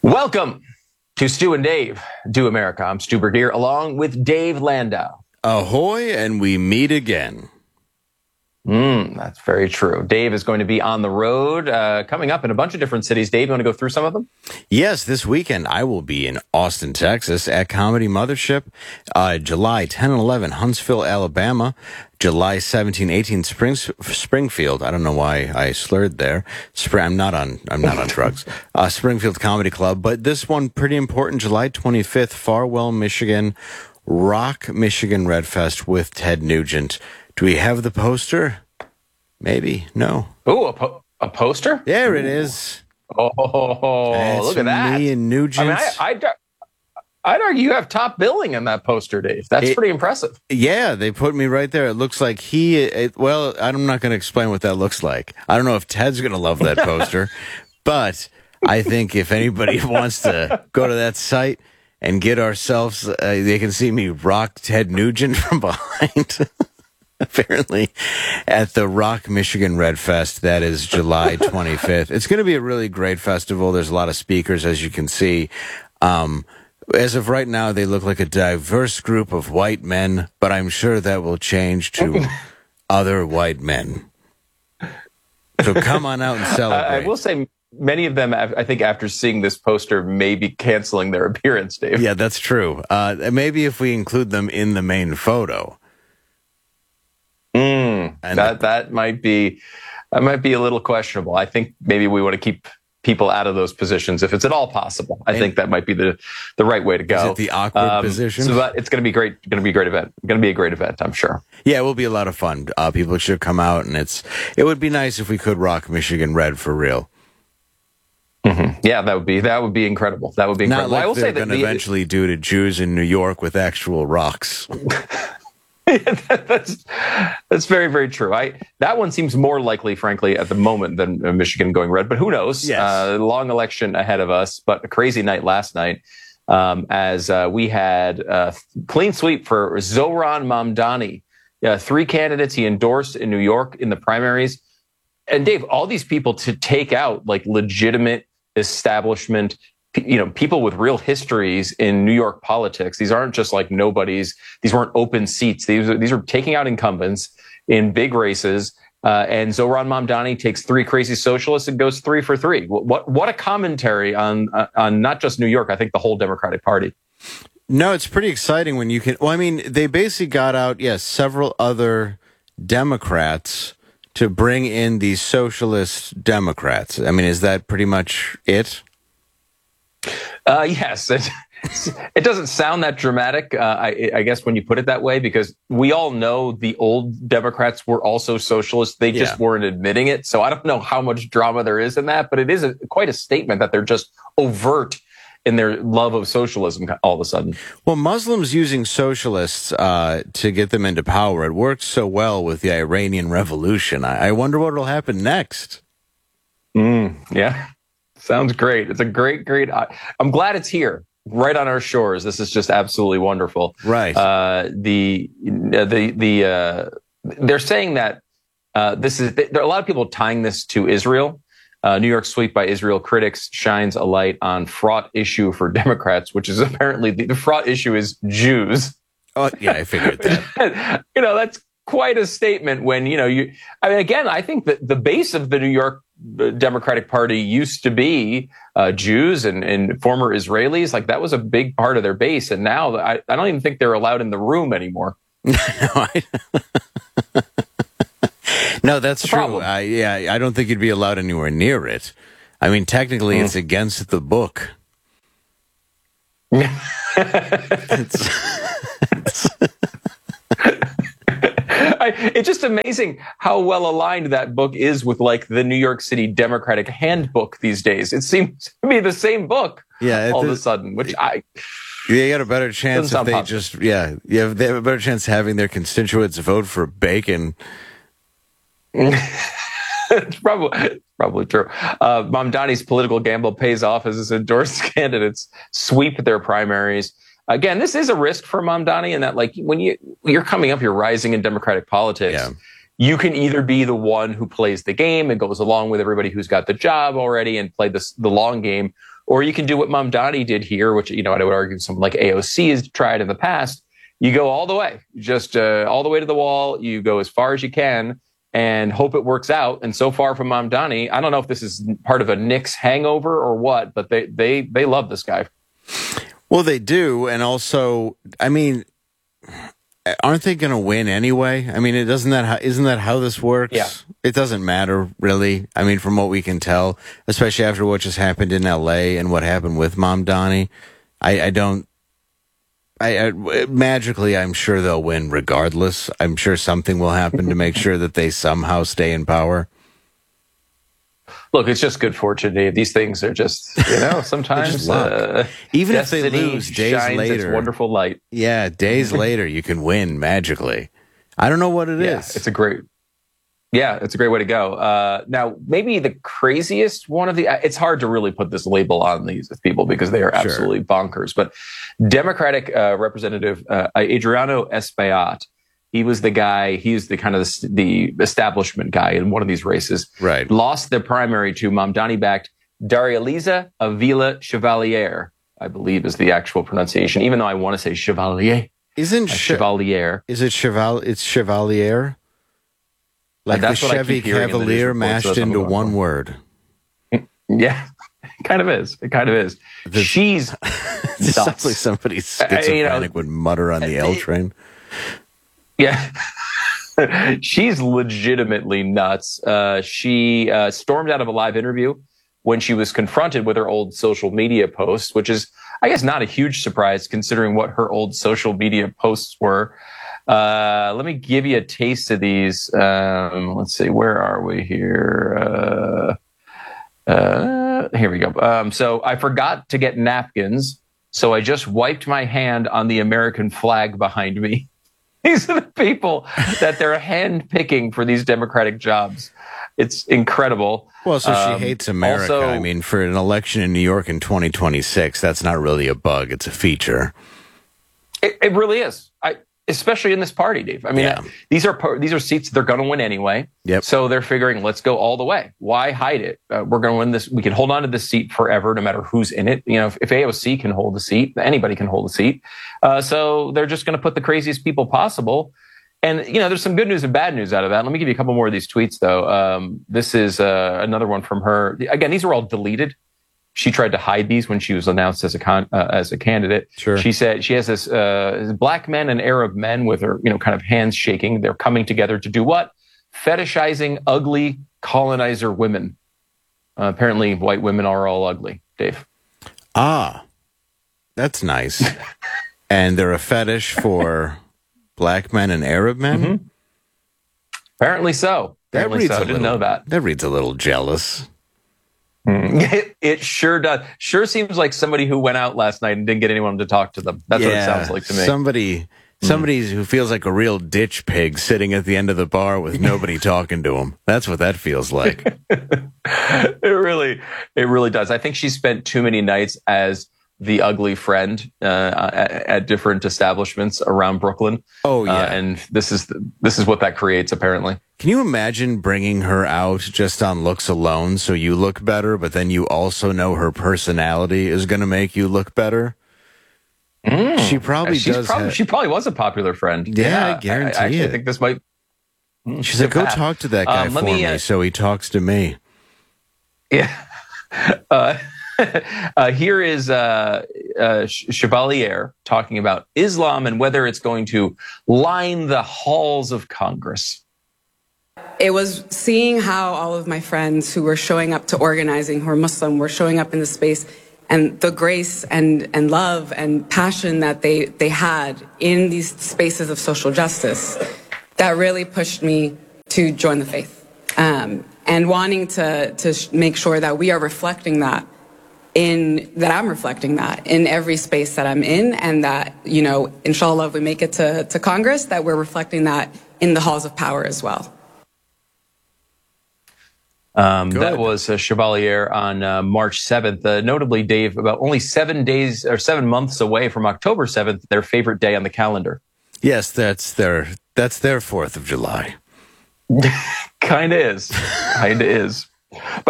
Welcome to Stu and Dave Do America. I'm Stu Burgier along with Dave Landau. Ahoy, and we meet again. That's very true. Dave is going to be on the road coming up in a bunch of different cities. Dave, you want to go through some of them? Yes, this weekend I will be in Austin, Texas at Comedy Mothership. July 10 and 11, Huntsville, Alabama. July 17, 18, Springfield. I don't know why I slurred there. I'm not on drugs. Springfield Comedy Club. But this one, pretty important, July 25th, Farwell, Michigan. Rock Michigan Red Fest with Ted Nugent. Do we have the poster? Maybe. No. Oh, a poster? There it is. Oh, look at that. Me and Nugent. I mean, I'd argue you have top billing in that poster, Dave. That's pretty impressive. Yeah, they put me right there. It looks like well, I'm not going to explain what that looks like. I don't know if Ted's going to love that poster, but I think if anybody wants to go to that site and get ourselves, they can see me rock Ted Nugent from behind. Apparently, at the Rock Michigan Red Fest. That is July 25th. It's going to be a really great festival. There's a lot of speakers, as you can see. As of right now, they look like a diverse group of white men, but I'm sure that will change to other white men. So come on out and celebrate. I will say many of them, I think, after seeing this poster, may be canceling their appearance, Dave. Yeah, that's true. Maybe if we include them in the main photo. That might be a little questionable. I think maybe we want to keep people out of those positions if it's at all possible. I think that might be the right way to go. Is it the awkward position? So it's going to be great. Going to be a great event. Going to be a great event, I'm sure. Yeah, it will be a lot of fun. People should come out, and it would be nice if we could rock Michigan red for real. Mm-hmm. Yeah, that would be incredible. That would be incredible. Not like they're going to eventually do to Jews in New York with actual rocks. That's very, very true. That one seems more likely, frankly, at the moment than Michigan going red. But who knows? Yes. Long election ahead of us, but a crazy night last night as we had a clean sweep for Zohran Mamdani. 3 candidates he endorsed in New York in the primaries. And Dave, all these people to take out like legitimate establishment, people with real histories in New York politics. These aren't just like nobodies. These weren't open seats. These are taking out incumbents in big races. And Zohran Mamdani takes 3 crazy socialists and goes 3 for 3. What a commentary on not just New York, I think the whole Democratic Party. No, it's pretty exciting when you can. Well, I mean, they basically got out, several other Democrats to bring in these socialist Democrats. I mean, is that pretty much it? Yes, it doesn't sound that dramatic, I guess, when you put it that way, because we all know the old Democrats were also socialists. They just weren't admitting it. So I don't know how much drama there is in that, but it is quite a statement that they're just overt in their love of socialism all of a sudden. Well, Muslims using socialists to get them into power, it worked so well with the Iranian Revolution. I wonder what will happen next. Yeah. Sounds great. It's a great. I'm glad it's here, right on our shores. This is just absolutely wonderful. Right. They're saying that there are a lot of people tying this to Israel. New York sweep by Israel critics shines a light on fraught issue for Democrats, which is apparently the fraught issue is Jews. Oh yeah, I figured that. That's quite a statement when, again, I think that the base of the New York Democratic Party used to be Jews and former Israelis. Like that was a big part of their base. And now I don't even think they're allowed in the room anymore. No, that's true. I don't think you'd be allowed anywhere near it. I mean, technically it's against the book. It's just amazing how well aligned that book is with like the New York City Democratic Handbook these days. It seems to be the same book all of a sudden, which you got a better chance if they possible. They have a better chance having their constituents vote for bacon. It's probably true. Mamdani's political gamble pays off as his endorsed candidates sweep their primaries. Again, this is a risk for Mamdani in that, like, when you're coming up, you're rising in Democratic politics. You can either be the one who plays the game and goes along with everybody who's got the job already and play the long game, Or you can do what Mamdani did here, which, I would argue someone like AOC has tried in the past. You go all the way, just all the way to the wall. You go as far as you can and hope it works out. And so far from Mamdani, I don't know if this is part of a Knicks hangover or what, but they love this guy. Well, they do. And also, I mean, aren't they going to win anyway? I mean, isn't that how this works? Yeah. It doesn't matter, really. I mean, from what we can tell, especially after what just happened in L.A. and what happened with Mamdani, magically, I'm sure they'll win regardless. I'm sure something will happen to make sure that they somehow stay in power. Look, it's just good fortune, Dave. These things are just, sometimes just luck. Even if they lose days later, its wonderful light. Yeah, days later, you can win magically. I don't know what it is. It's a great way to go. Now, maybe the craziest one of it's hard to really put this label on these people because they are absolutely bonkers. But Democratic Representative Adriano Espaillat, he was the guy, he's the kind of the establishment guy in one of these races. Right. Lost the primary to Mamdani-backed Darya-Liza Avila Chevalier, I believe is the actual pronunciation, even though I want to say Chevalier. Isn't Chevalier? Is it It's Chevalier? Like the Chevy Cavalier mashed into one word. Yeah, it kind of is. She's it sounds like somebody schizophrenic would mutter on the L train. Yeah. She's legitimately nuts. She stormed out of a live interview when she was confronted with her old social media posts, which is, I guess, not a huge surprise considering what her old social media posts were. Let me give you a taste of these. Let's see, where are we here? Here we go. So I forgot to get napkins, so I just wiped my hand on the American flag behind me. These are the people that they're hand-picking for these Democratic jobs. It's incredible. Well, so she hates America. Also, I mean, for an election in New York in 2026, that's not really a bug. It's a feature. It really is. Especially in this party, Dave. I mean, these are seats they're going to win anyway. Yep. So they're figuring, let's go all the way. Why hide it? We're going to win this. We can hold on to this seat forever, no matter who's in it. If AOC can hold the seat, anybody can hold a seat. So they're just going to put the craziest people possible. And, there's some good news and bad news out of that. Let me give you a couple more of these tweets, though. This is another one from her. Again, these are all deleted. She tried to hide these when she was announced as a candidate. Sure. She said she has this black men and Arab men with her, kind of hands shaking. They're coming together to do what? Fetishizing ugly colonizer women. Apparently, white women are all ugly, Dave. Ah, that's nice. And they're a fetish for black men and Arab men? Mm-hmm. Apparently so. I didn't know that. That reads a little jealous. It sure does. Sure seems like somebody who went out last night and didn't get anyone to talk to them. That's what it sounds like to me. Somebody who feels like a real ditch pig sitting at the end of the bar with nobody talking to him. That's what that feels like. It really does. I think she spent too many nights as the ugly friend at different establishments around Brooklyn. Oh yeah, and this is what that creates apparently. Can you imagine bringing her out just on looks alone so you look better, but then you also know her personality is going to make you look better? She probably does. She probably was a popular friend. Yeah, I guarantee it. I think this might. She's like, go talk to that guy for me, so he talks to me. Yeah. Here is Chevalier talking about Islam and whether it's going to line the halls of Congress. It was seeing how all of my friends who were showing up to organizing, who are Muslim, were showing up in the space, and the grace and love and passion that they had in these spaces of social justice that really pushed me to join the faith, and wanting to make sure that we are reflecting that. I'm reflecting that in every space that I'm in, and that, inshallah, if we make it to Congress, that we're reflecting that in the halls of power as well. That was Chevalier on March 7th. Notably, Dave, about only 7 days or 7 months away from October 7th, their favorite day on the calendar. Yes, that's their 4th of July. Kind of is. But